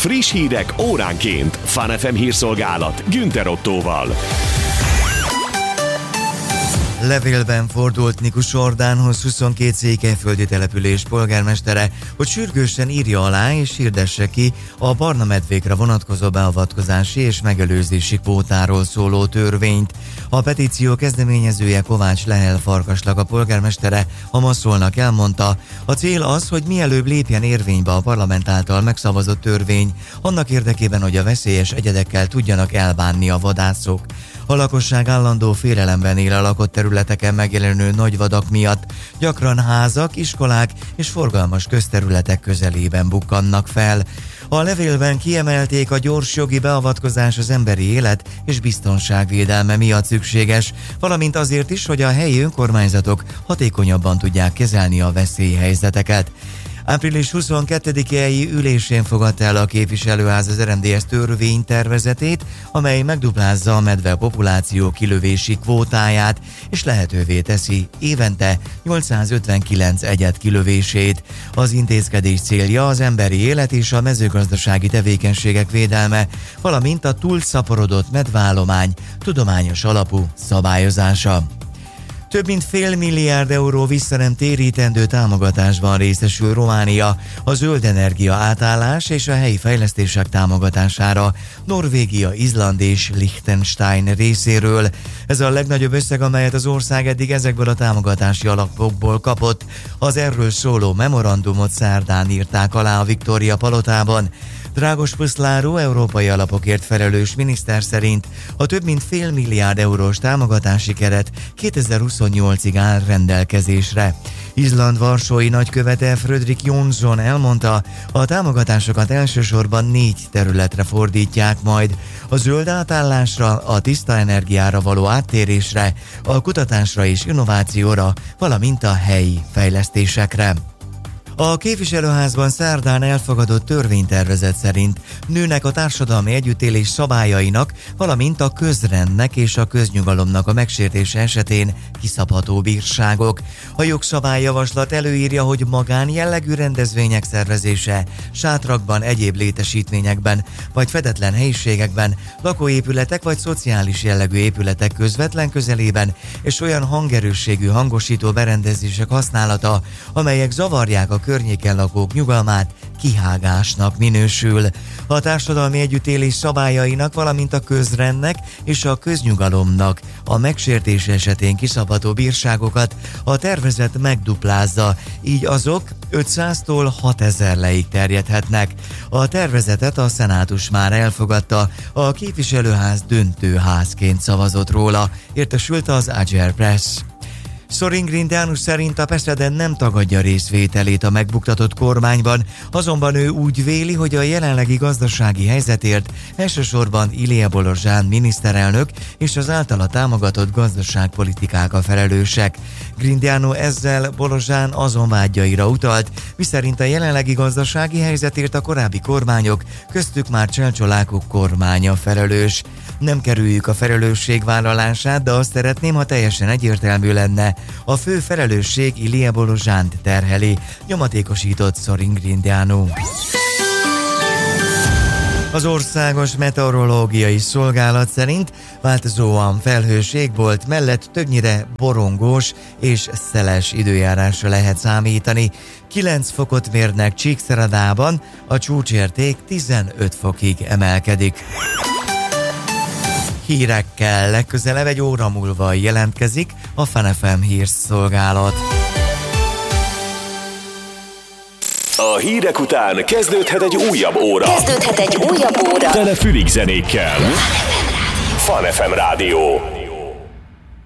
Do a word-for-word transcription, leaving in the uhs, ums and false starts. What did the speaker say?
Friss hírek óránként. Fun ef em hírszolgálat Günther Ottóval. Levélben fordult Nikus Ordánhoz huszonkét székelyföldi település polgármestere, hogy sürgősen írja alá és hirdesse ki a barna medvékre vonatkozó beavatkozási és megelőzési kvótáról szóló törvényt. A petíció kezdeményezője Kovács Lehel Farkaslak polgármestere a Maszolnak elmondta, a cél az, hogy mielőbb lépjen érvénybe a parlament által megszavazott törvény, annak érdekében, hogy a veszélyes egyedekkel tudjanak elbánni a vadászok. A lakosság állandó félelemben él a lakott területeken megjelenő nagyvadak miatt, gyakran házak, iskolák és forgalmas közterületek közelében bukkannak fel. A levélben kiemelték, a gyors jogi beavatkozás az emberi élet és biztonság védelme miatt szükséges, valamint azért is, hogy a helyi önkormányzatok hatékonyabban tudják kezelni a veszélyhelyzeteket. április huszonkettedikei ülésén fogadta el a képviselőház az er em dé es törvénytervezetét, amely megduplázza a medve populáció kilövési kvótáját, és lehetővé teszi évente nyolcszázötvenkilenc egyed kilövését. Az intézkedés célja az emberi élet és a mezőgazdasági tevékenységek védelme, valamint a túlszaporodott medveállomány tudományos alapú szabályozása. Több mint fél milliárd euró vissza nem térítendő támogatásban részesül Románia a zöld energia átállás és a helyi fejlesztések támogatására Norvégia, Izland és Liechtenstein részéről. Ez a legnagyobb összeg, amelyet az ország eddig ezekből a támogatási alapokból kapott. Az erről szóló memorandumot szerdán írták alá a Viktória palotában. Drágos Puszláró európai alapokért felelős miniszter szerint a több mint fél milliárd eurós támogatási keret kétezer-huszonnyolcig áll rendelkezésre. Izland varsói nagykövete Frödrik Jonsson elmondta, a támogatásokat elsősorban négy területre fordítják majd: a zöld átállásra, a tiszta energiára való áttérésre, a kutatásra és innovációra, valamint a helyi fejlesztésekre. A képviselőházban szerdán elfogadott törvénytervezet szerint nőnek a társadalmi együttélés szabályainak, valamint a közrendnek és a köznyugalomnak a megsértése esetén kiszabható bírságok. A jogszabályjavaslat előírja, hogy magánjellegű rendezvények szervezése, sátrakban, egyéb létesítményekben vagy fedetlen helyiségekben, lakóépületek vagy szociális jellegű épületek közvetlen közelében és olyan hangerősségű hangosító berendezések használata, amelyek zavarják a környéken lakók nyugalmát, kihágásnak minősül. A társadalmi együttélés szabályainak, valamint a közrendnek és a köznyugalomnak a megsértés esetén kiszabható bírságokat a tervezet megduplázza, így azok ötszáztól hatezer leig terjedhetnek. A tervezetet a szenátus már elfogadta, a képviselőház döntőházként szavazott róla, értesült az Ager Press. Sorin Grindeanu szerint a Peszeden nem tagadja részvételét a megbuktatott kormányban, azonban ő úgy véli, hogy a jelenlegi gazdasági helyzetért elsősorban Ilie Bolozsán miniszterelnök és az általa támogatott gazdaságpolitikák a felelősek. Grindeanu ezzel Bolozsán azon vágyaira utalt, miszerint a jelenlegi gazdasági helyzetért a korábbi kormányok, köztük már Cselcsolákok kormánya felelős. Nem kerüljük a felelősségvállalását, de azt szeretném, ha teljesen egyértelmű lenne. A fő felelősség Ilie Bolozsánt terheli, nyomatékosított Sorin Grindeanu. Az Országos Meteorológiai Szolgálat szerint változóan felhős égbolt mellett többnyire borongós és szeles időjárásra lehet számítani. kilenc fokot mérnek Csíkszeredában, a csúcsérték tizenöt fokig emelkedik. Hírekkel legközelebb egy óra múlva jelentkezik a Fun ef em hírszolgálat. A hírek után kezdődhet egy újabb óra. Kezdődhet egy újabb óra. Tele fülig zenékkel. Fun ef em Rádió.